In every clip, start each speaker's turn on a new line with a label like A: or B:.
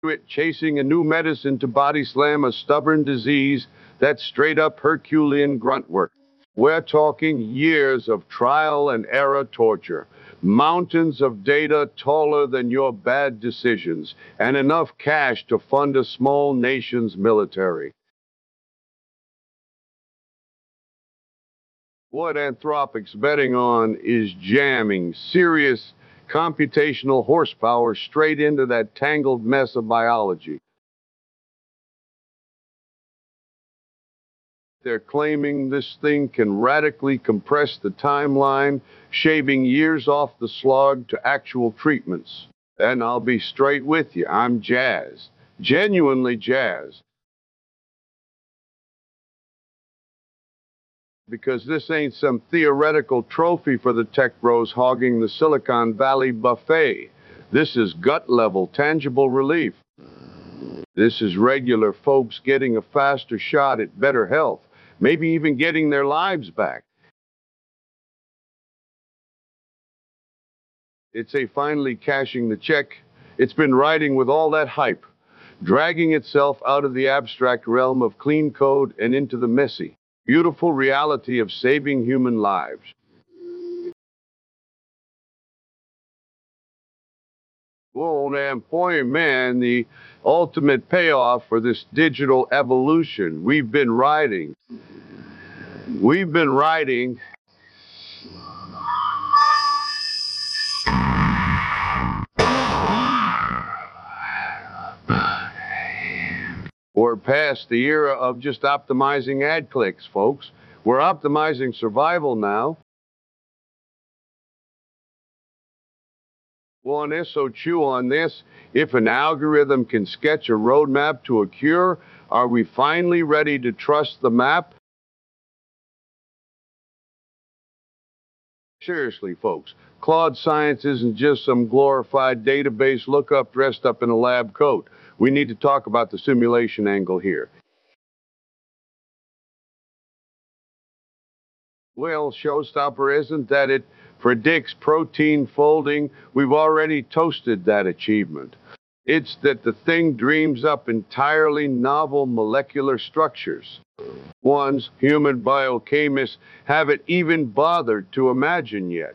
A: It chasing a new medicine to body slam a stubborn disease. That's straight up Herculean grunt work. We're talking years of trial and error torture, mountains of data taller than your bad decisions, and enough cash to fund a small nation's military. What Anthropic's betting on is jamming serious computational horsepower straight into that tangled mess of biology. They're claiming this thing can radically compress the timeline, shaving years off the slog to actual treatments. And I'll be straight with you, I'm jazzed, genuinely jazzed. Because this ain't some theoretical trophy for the tech bros hogging the Silicon Valley buffet. This is gut level, tangible relief. This is regular folks getting a faster shot at better health, maybe even getting their lives back. It's a finally cashing the check. It's been riding with all that hype, dragging itself out of the abstract realm of clean code and into the messy, beautiful reality of saving human lives. Well, damn boy, man, the ultimate payoff for this digital evolution. We've been riding. We're past the era of just optimizing ad clicks, folks. We're optimizing survival now. One so chew on this. If an algorithm can sketch a roadmap to a cure, are we finally ready to trust the map? Seriously, folks, Claude Science isn't just some glorified database lookup dressed up in a lab coat. We need to talk about the simulation angle here. Well, showstopper isn't that it predicts protein folding. We've already toasted that achievement. It's that the thing dreams up entirely novel molecular structures, ones human biochemists haven't even bothered to imagine yet.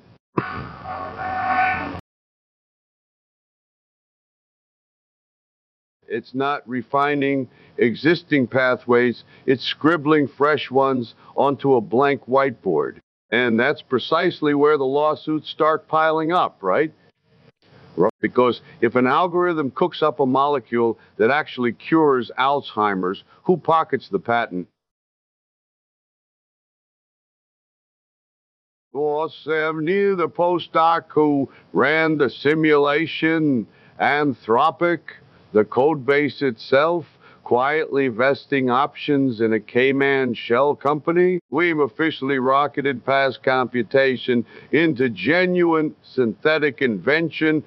A: It's not refining existing pathways, it's scribbling fresh ones onto a blank whiteboard. And that's precisely where the lawsuits start piling up, right? Because if an algorithm cooks up a molecule that actually cures Alzheimer's, who pockets the patent? Well, 70, the postdoc who ran the simulation, Anthropic, the code base itself, quietly vesting options in a Cayman shell company. We've officially rocketed past computation into genuine synthetic invention.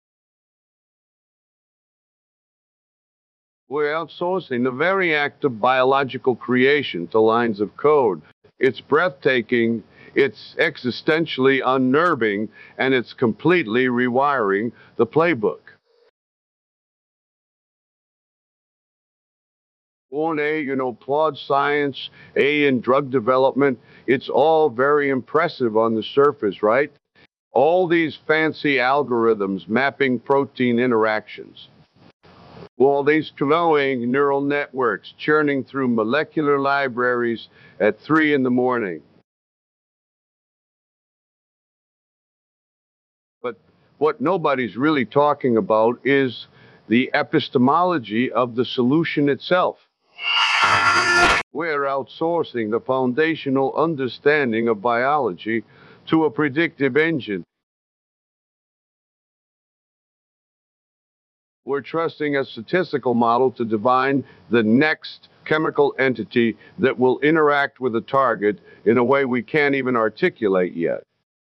A: We're outsourcing the very act of biological creation to lines of code. It's breathtaking, it's existentially unnerving, and it's completely rewiring the playbook. On A, Claude Science, A in drug development, it's all very impressive on the surface, right? All these fancy algorithms mapping protein interactions. All these glowing neural networks churning through molecular libraries at 3 in the morning. But what nobody's really talking about is the epistemology of the solution itself. We're outsourcing the foundational understanding of biology to a predictive engine. We're trusting a statistical model to divine the next chemical entity that will interact with a target in a way we can't even articulate yet.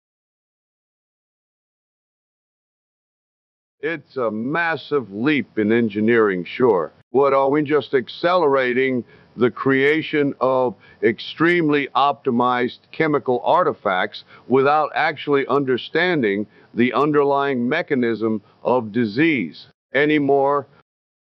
A: It's a massive leap in engineering, sure. What are we just accelerating the creation of extremely optimized chemical artifacts without actually understanding the underlying mechanism of disease any more